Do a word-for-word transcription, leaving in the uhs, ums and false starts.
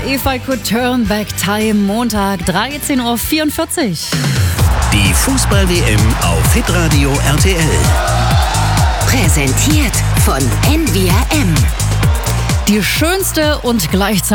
If I Could Turn Back Time, Montag, dreizehn Uhr vierundvierzig. Die Fußball-W M auf Hitradio R T L. Präsentiert von N V R M. Die schönste und gleichzeitig